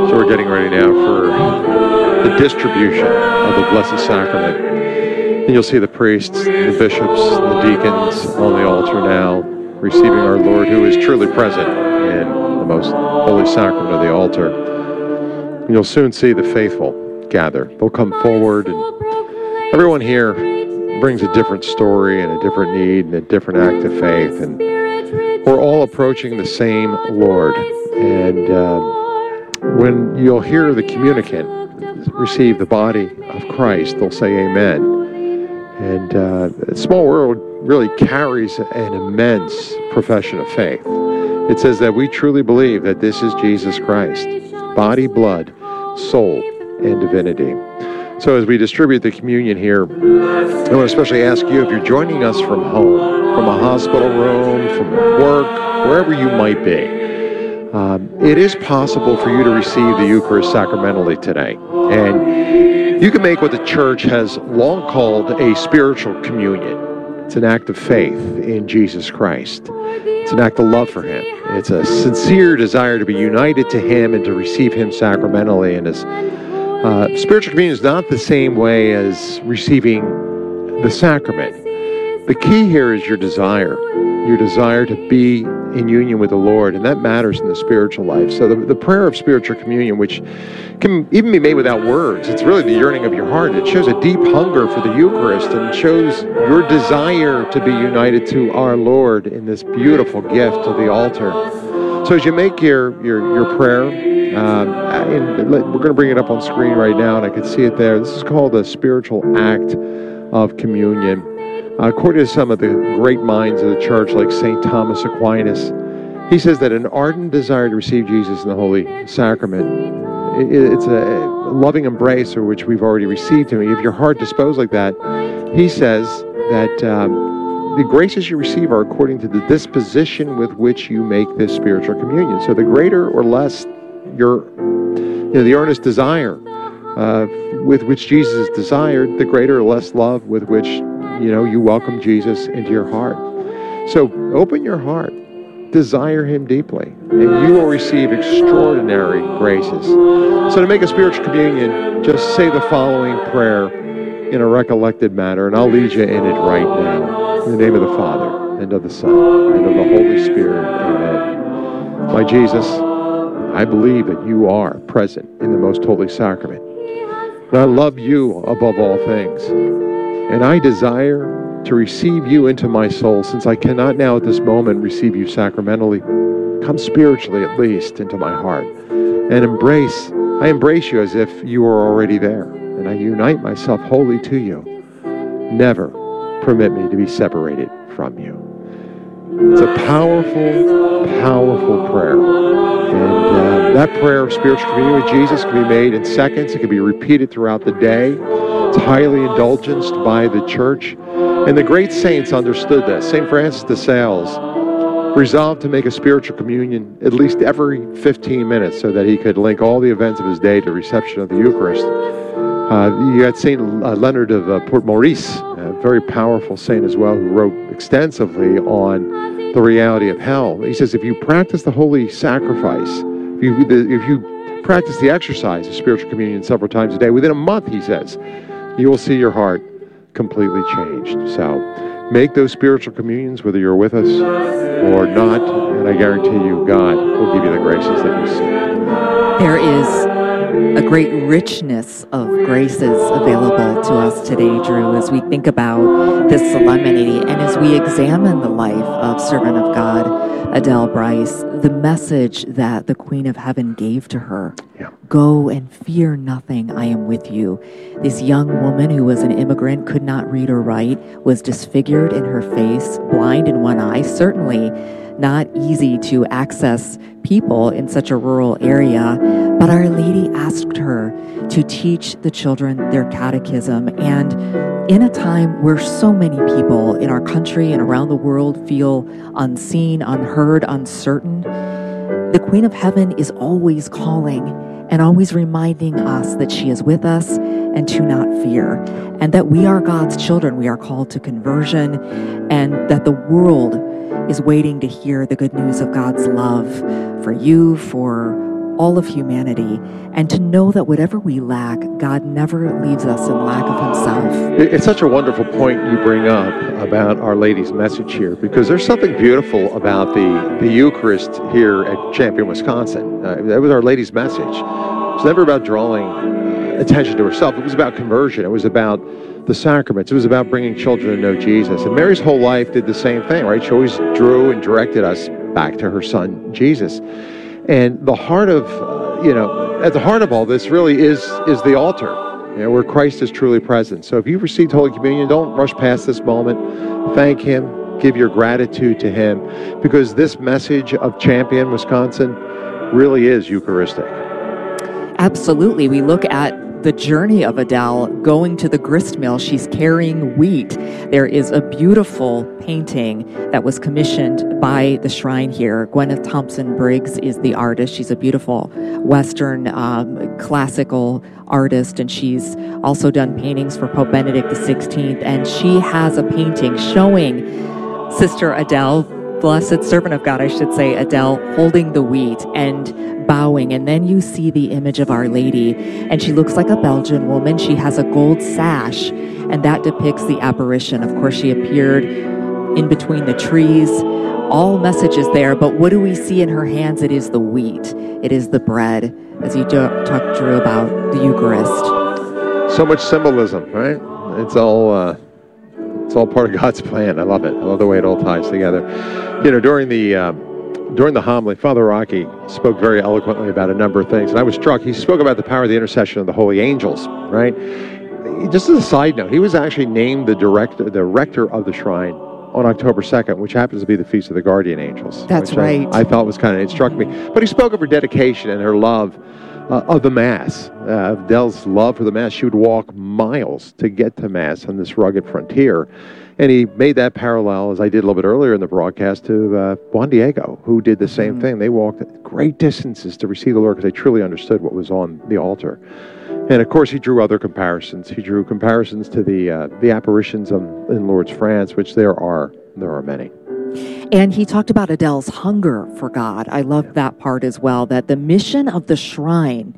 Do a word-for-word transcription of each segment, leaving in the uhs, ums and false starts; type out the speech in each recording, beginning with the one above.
So we're getting ready now for the distribution of the Blessed Sacrament. And you'll see the priests, the bishops, the deacons on the altar now, receiving our Lord, who is truly present in the most holy sacrament of the altar. And you'll soon see the faithful gather. They'll come forward, and everyone here brings a different story and a different need and a different act of faith. And we're all approaching the same Lord. And uh, when you'll hear the communicant receive the body of Christ, they'll say amen. And uh, Small World really carries an immense profession of faith. It says that we truly believe that this is Jesus Christ, body, blood, soul, and divinity. So as we distribute the communion here, I want to especially ask you, if you're joining us from home, from a hospital room, from work, wherever you might be, um, it is possible for you to receive the Eucharist sacramentally today. And you can make what the Church has long called a spiritual communion. It's an act of faith in Jesus Christ. It's an act of love for Him. It's a sincere desire to be united to Him and to receive Him sacramentally. And as uh, spiritual communion is not the same way as receiving the sacrament. The key here is your desire, your desire to be in union with the Lord, and that matters in the spiritual life. So the, the prayer of spiritual communion, which can even be made without words, it's really the yearning of your heart. It shows a deep hunger for the Eucharist and shows your desire to be united to our Lord in this beautiful gift of the altar. So as you make your, your, your prayer, um, and we're going to bring it up on screen right now, and I can see it there. This is called a spiritual act of communion. Uh, according to some of the great minds of the Church, like Saint Thomas Aquinas, he says that an ardent desire to receive Jesus in the Holy Sacrament, it, it's a loving embrace for which we've already received Him. If your heart disposed like that, he says that um, the graces you receive are according to the disposition with which you make this spiritual communion. So the greater or less your, you know, the earnest desire uh, with which Jesus is desired, the greater or less love with which you know, you welcome Jesus into your heart. So open your heart, desire Him deeply, and you will receive extraordinary graces. So to make a spiritual communion, just say the following prayer in a recollected manner, and I'll lead you in it right now. In the name of the Father, and of the Son, and of the Holy Spirit. Amen. My Jesus, I believe that you are present in the most holy sacrament. And I love you above all things. And I desire to receive you into my soul, since I cannot now at this moment receive you sacramentally. Come spiritually at least into my heart and embrace, I embrace you as if you are already there. And I unite myself wholly to you. Never permit me to be separated from you. It's a powerful, powerful prayer. And uh, that prayer of spiritual communion with Jesus can be made in seconds. It can be repeated throughout the day. It's highly indulgenced by the Church. And the great saints understood this. Saint Francis de Sales resolved to make a spiritual communion at least every fifteen minutes so that he could link all the events of his day to the reception of the Eucharist. Uh, you had Saint Leonard of uh, Port Maurice, a very powerful saint as well, who wrote extensively on the reality of hell. He says, if you practice the holy sacrifice, if you, if you practice the exercise of spiritual communion several times a day, within a month, he says, you will see your heart completely changed. So make those spiritual communions, whether you're with us or not, and I guarantee you, God will give you the graces that you seek. There is a great richness of graces available to us today, Drew, as we think about this solemnity and as we examine the life of servant of God, Adele Bryce, the message that the Queen of Heaven gave to her. Yeah. Go and fear nothing, I am with you. This young woman who was an immigrant, could not read or write, was disfigured in her face, blind in one eye, certainly not easy to access people in such a rural area, but Our Lady asked her to teach the children their catechism. And in a time where so many people in our country and around the world feel unseen, unheard, uncertain, the Queen of Heaven is always calling and always reminding us that she is with us and to not fear, and that we are God's children. We are called to conversion, and that the world is waiting to hear the good news of God's love for you, for all of humanity, and to know that whatever we lack, God never leaves us in lack of himself. It's such a wonderful point you bring up about Our Lady's message here, because there's something beautiful about the, the Eucharist here at Champion, Wisconsin. Uh, that was Our Lady's message. It was never about drawing uh, attention to herself. It was about conversion. It was about the sacraments. It was about bringing children to know Jesus. And Mary's whole life did the same thing, right? She always drew and directed us back to her son, Jesus. And the heart of, uh, you know, at the heart of all this really is is the altar, you know, where Christ is truly present. So if you've received Holy Communion, don't rush past this moment. Thank him. Give your gratitude to him, because this message of Champion, Wisconsin really is Eucharistic. Absolutely. We look at the journey of Adele going to the grist mill. She's carrying wheat. There is a beautiful painting that was commissioned by the shrine here. Gwyneth Thompson Briggs is the artist. She's a beautiful Western um, classical artist, and she's also done paintings for Pope Benedict the sixteenth. And she has a painting showing Sister Adele, Blessed Servant of God, I should say, Adele, holding the wheat and bowing. And then you see the image of Our Lady, and she looks like a Belgian woman. She has a gold sash, and that depicts the apparition. Of course, she appeared in between the trees. All messages there, but what do we see in her hands? It is the wheat. It is the bread, as you talked, Drew, about the Eucharist. So much symbolism, right? It's all... Uh... It's all part of God's plan. I love it. I love the way it all ties together. You know, during the um, during the homily, Father Rocky spoke very eloquently about a number of things, and I was struck. He spoke about the power of the intercession of the holy angels. Right. Just as a side note, he was actually named the director, the rector of the shrine on October second, which happens to be the Feast of the Guardian Angels. That's right. I, I thought was kind of it struck me. But he spoke of her dedication and her love Uh, of the Mass, uh, of Adele's love for the Mass. She would walk miles to get to Mass on this rugged frontier. And he made that parallel, as I did a little bit earlier in the broadcast, to uh, Juan Diego, who did the same mm-hmm. thing. They walked great distances to receive the Lord because they truly understood what was on the altar. And, of course, he drew other comparisons. He drew comparisons to the uh, the apparitions of, in Lourdes, France, which there are, there are many. And he talked about Adele's hunger for God. I love that part as well, that the mission of the shrine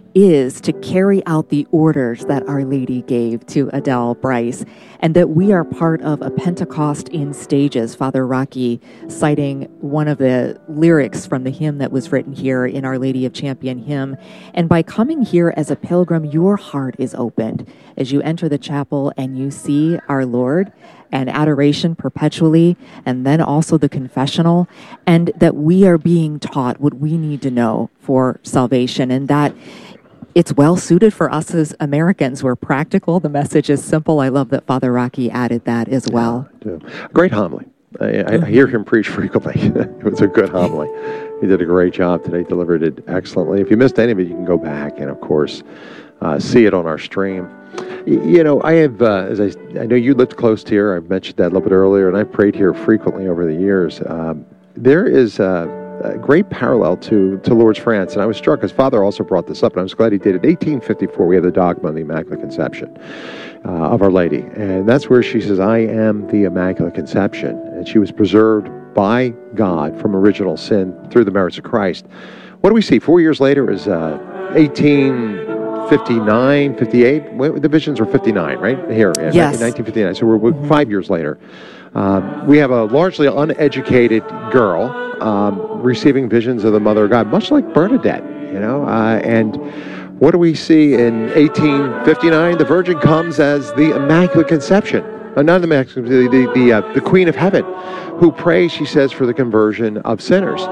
is to carry out the orders that Our Lady gave to Adele Bryce, and that we are part of a Pentecost in stages. Father Rocky citing one of the lyrics from the hymn that was written here in Our Lady of Champion hymn. And by coming here as a pilgrim, your heart is opened as you enter the chapel and you see our Lord and adoration perpetually, and then also the confessional, and that we are being taught what we need to know for salvation, and that it's well suited for us as Americans. We're practical. The message is simple. I love that Father Rocky added that as well. Yeah, great homily. I, mm-hmm. I hear him preach frequently. It was a good homily. He did a great job today, delivered it excellently. If you missed any of it, you can go back and, of course, uh, see it on our stream. You know, I have, uh, as I, I know you lived close to here. I mentioned that a little bit earlier, and I've prayed here frequently over the years. Um, there is a, a great parallel to, to Lourdes, France, and I was struck because Father also brought this up, and I was glad he did it. eighteen fifty-four, we have the dogma of the Immaculate Conception uh, of Our Lady, and that's where she says, I am the Immaculate Conception, and she was preserved by God from original sin through the merits of Christ. What do we see? Four years later is uh, eighteen fifty-nine, fifty-eight. The visions were fifty-nine, right? Here, in yes. nineteen fifty-nine. So we're mm-hmm. five years later. Um, we have a largely uneducated girl um, receiving visions of the Mother of God, much like Bernadette, you know. Uh, and what do we see in eighteen fifty-nine? The Virgin comes as the Immaculate Conception. Uh, not the Immaculate Conception, the, the, the, uh, the Queen of Heaven, who prays, she says, for the conversion of sinners.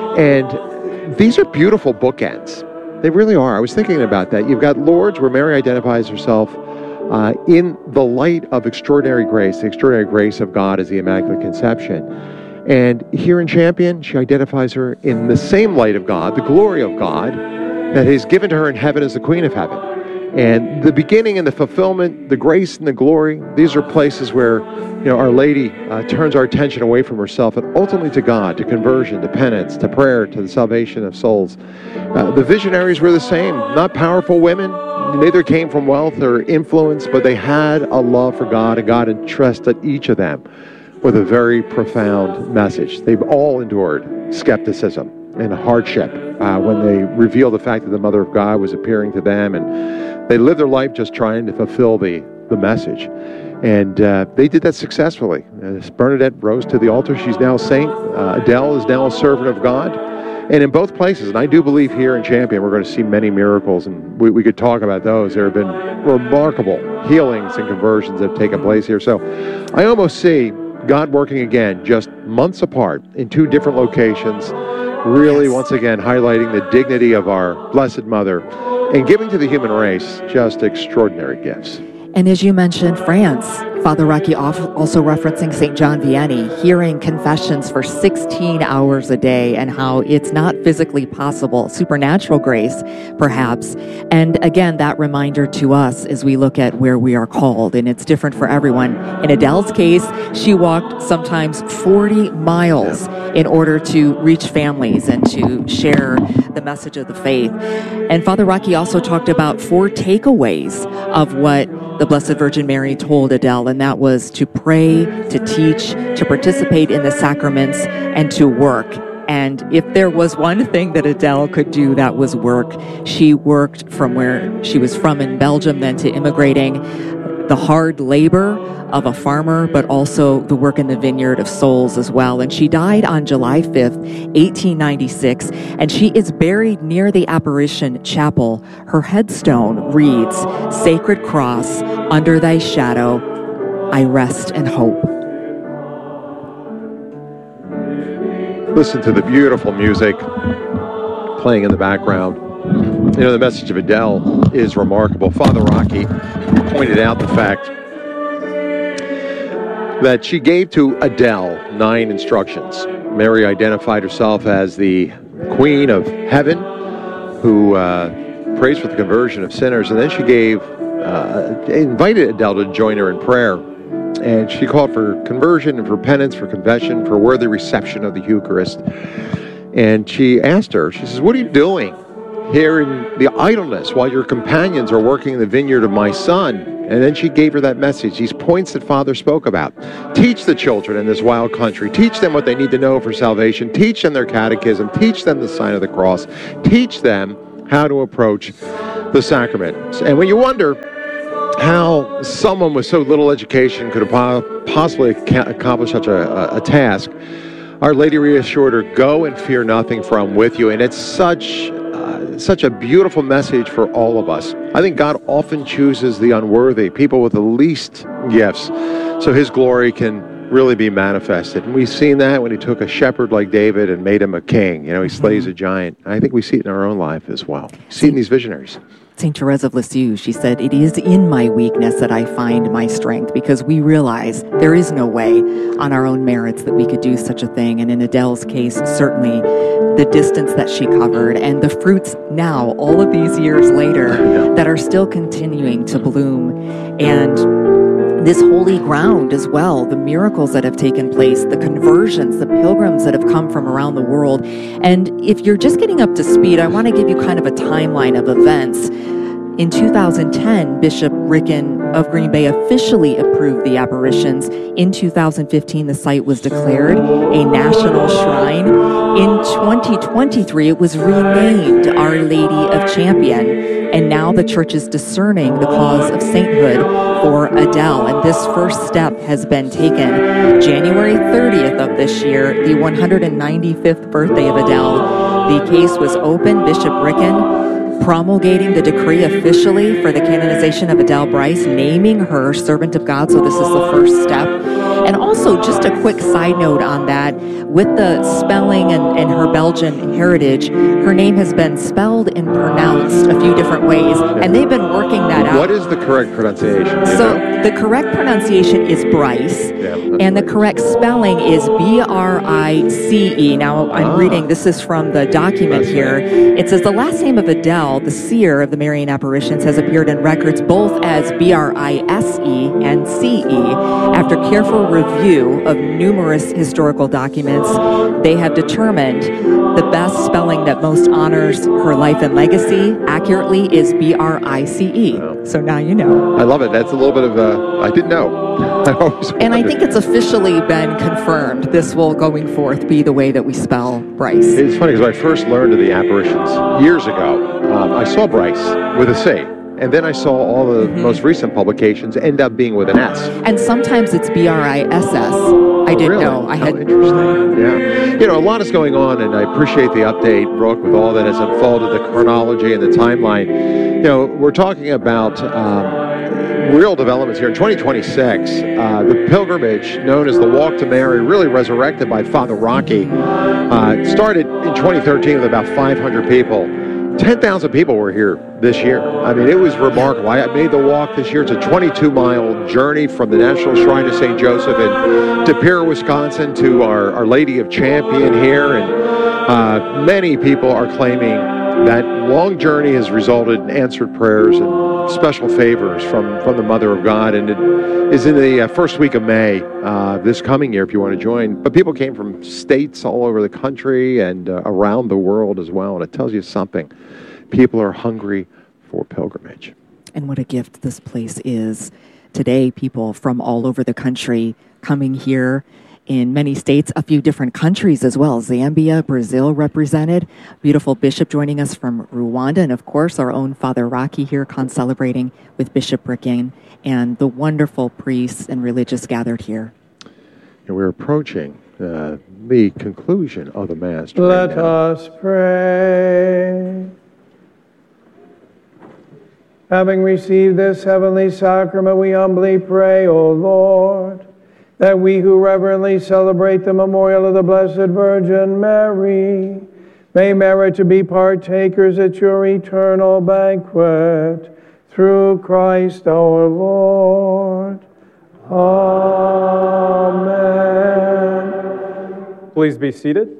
And these are beautiful bookends. They really are. I was thinking about that. You've got Lourdes, where Mary identifies herself uh, in the light of extraordinary grace, the extraordinary grace of God as the Immaculate Conception. And here in Champion, she identifies her in the same light of God, the glory of God, that is given to her in heaven as the Queen of Heaven. And the beginning and the fulfillment, the grace and the glory, these are places where, you know, Our Lady uh, turns our attention away from herself and ultimately to God, to conversion, to penance, to prayer, to the salvation of souls. Uh, the visionaries were the same, not powerful women, neither came from wealth or influence, but they had a love for God, and God entrusted each of them with a very profound message. They've all endured skepticism, and hardship uh, when they revealed the fact that the Mother of God was appearing to them, and they lived their life just trying to fulfill the, the message. And uh, they did that successfully. As Bernadette rose to the altar, she's now a saint. Uh, Adele is now a servant of God. And in both places, and I do believe here in Champion, we're going to see many miracles, and we, we could talk about those. There have been remarkable healings and conversions that have taken place here. So I almost see God working again, just months apart in two different locations, really, yes, once again, highlighting the dignity of our Blessed Mother and giving to the human race just extraordinary gifts. And as you mentioned, France, Father Rocky also referencing Saint John Vianney, hearing confessions for sixteen hours a day and how it's not physically possible, supernatural grace, perhaps. And again, that reminder to us as we look at where we are called, and it's different for everyone. In Adele's case, she walked sometimes forty miles in order to reach families and to share the message of the faith. And Father Rocky also talked about four takeaways of what the Blessed Virgin Mary told Adele, and that was to pray, to teach, to participate in the sacraments, and to work. And if there was one thing that Adele could do, that was work. She worked from where she was from in Belgium, then to immigrating, the hard labor of a farmer, but also the work in the vineyard of souls as well. And she died on July fifth, eighteen ninety-six, and she is buried near the Apparition Chapel. Her headstone reads, "Sacred Cross, under thy shadow, I rest and hope." Listen to the beautiful music playing in the background. You know, the message of Adele is remarkable. Father Rocky pointed out the fact that she gave to Adele nine instructions. Mary identified herself as the Queen of Heaven, who uh, prays for the conversion of sinners, and then she gave, uh, invited Adele to join her in prayer. And she called for conversion and for penance, for confession, for worthy reception of the Eucharist. And she asked her, she says, "What are you doing here in the idleness while your companions are working in the vineyard of my son?" And then she gave her that message, these points that Father spoke about. Teach the children in this wild country. Teach them what they need to know for salvation. Teach them their catechism. Teach them the sign of the cross. Teach them how to approach the sacraments. And when you wonder how someone with so little education could have possibly accomplish such a, a task, Our Lady reassured her, "Go and fear nothing, for I'm with you." And it's such uh, such a beautiful message for all of us. I think God often chooses the unworthy, people with the least gifts, so his glory can really be manifested. And we've seen that when he took a shepherd like David and made him a king. You know, he slays a giant. I think we see it in our own life as well. We see it in these visionaries. Saint Therese of Lisieux, she said, "It is in my weakness that I find my strength," because we realize there is no way on our own merits that we could do such a thing. And in Adele's case, certainly the distance that she covered and the fruits now, all of these years later, that are still continuing to bloom. And this holy ground as well, the miracles that have taken place, the conversions, the pilgrims that have come from around the world. And if you're just getting up to speed, I want to give you kind of a timeline of events. In two thousand ten, Bishop Ricken of Green Bay officially approved the apparitions. In two thousand fifteen, the site was declared a national shrine. In twenty twenty-three, it was renamed Our Lady of Champion. And now the church is discerning the cause of sainthood for Adele. And this first step has been taken. January thirtieth of this year, the one hundred ninety-fifth birthday of Adele, the case was opened. Bishop Ricken promulgating the decree officially for the canonization of Adele Bryce, naming her servant of God. So this is the first step. And also, just a quick side note on that, with the spelling and, and her Belgian heritage, her name has been spelled and pronounced a few different ways, and they've been working that out. What is the correct pronunciation? So the correct pronunciation is Bryce, yeah, and the correct spelling is B R I C E. Now, I'm ah. reading, this is from the document that's here. Right. It says, "The last name of Adele, the seer of the Marian apparitions, has appeared in records both as B R I S E and C E. After careful review of numerous historical documents, they have determined the best spelling that most honors her life and legacy accurately is B R I C E. Wow. So now you know. I love it. That's a little bit of a, I didn't know. I always and I think it's officially been confirmed. This will, going forth, be the way that we spell Bryce. It's funny because when I first learned of the apparitions years ago, um, I saw Bryce with a C. And then I saw all the mm-hmm. most recent publications end up being with an S. And sometimes it's B R I S S. I oh, didn't really? know. I had oh, interesting. Yeah. You know, a lot is going on, and I appreciate the update, Brooke, with all that has unfolded, the chronology and the timeline. You know, we're talking about um, real developments here. In twenty twenty-six, uh, the pilgrimage known as the Walk to Mary, really resurrected by Father Rocky, uh, started in twenty thirteen with about five hundred people. ten thousand people were here this year. I mean, it was remarkable. I made the walk this year. It's a twenty-two mile journey from the National Shrine of Saint Joseph in De Pere, Wisconsin, to our, our Lady of Champion here. And uh, many people are claiming that long journey has resulted in answered prayers and special favors from, from the Mother of God. And it is in the uh, first week of May uh, this coming year if you want to join. But people came from states all over the country and uh, around the world as well. And it tells you something. People are hungry for pilgrimage. And what a gift this place is. Today, people from all over the country coming here in many states, a few different countries as well. Zambia, Brazil represented. Beautiful bishop joining us from Rwanda. And of course, our own Father Rocky here concelebrating with Bishop Ricken and the wonderful priests and religious gathered here. And we're approaching uh, the conclusion of the Mass. Let right now. us pray. Having received this heavenly sacrament, we humbly pray, O Lord, that we who reverently celebrate the memorial of the Blessed Virgin Mary may merit to be partakers at your eternal banquet through Christ our Lord. Amen. Please be seated.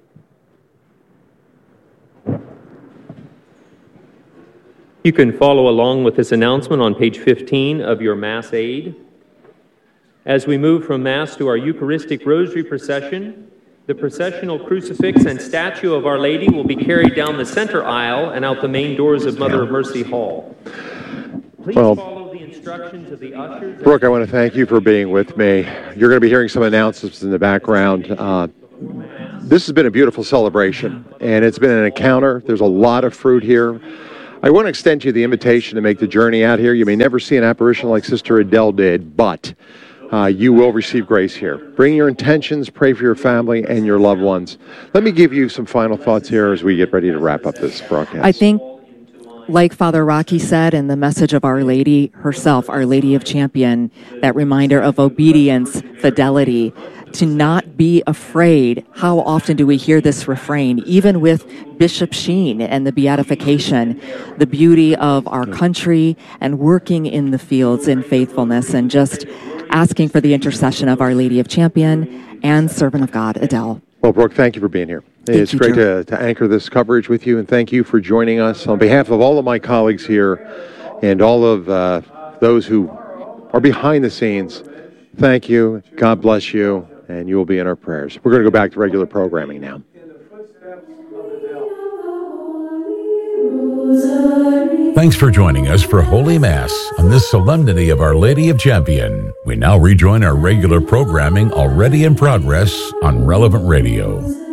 You can follow along with this announcement on page fifteen of your Mass aid. As we move from Mass to our Eucharistic Rosary procession, the processional crucifix and statue of Our Lady will be carried down the center aisle and out the main doors of Mother of Mercy Hall. Please well, follow the instructions of the ushers. Brooke, I want to thank you for being with me. You're going to be hearing some announcements in the background. Uh, this has been a beautiful celebration, and it's been an encounter. There's a lot of fruit here. I want to extend you the invitation to make the journey out here. You may never see an apparition like Sister Adele did, but uh, you will receive grace here. Bring your intentions, pray for your family and your loved ones. Let me give you some final thoughts here as we get ready to wrap up this broadcast. I think, like Father Rocky said in the message of Our Lady herself, Our Lady of Champion, that reminder of obedience, fidelity, to not be afraid. How often do we hear this refrain, even with Bishop Sheen and the beatification, the beauty of our country and working in the fields in faithfulness and just asking for the intercession of Our Lady of Champion and Servant of God, Adele. Well, Brooke, thank you for being here. Thank it's you, great Drew. to, to anchor this coverage with you, and thank you for joining us. On behalf of all of my colleagues here and all of uh, those who are behind the scenes, thank you. God bless you. And you will be in our prayers. We're going to go back to regular programming now. Thanks for joining us for Holy Mass on this solemnity of Our Lady of Champion. We now rejoin our regular programming already in progress on Relevant Radio.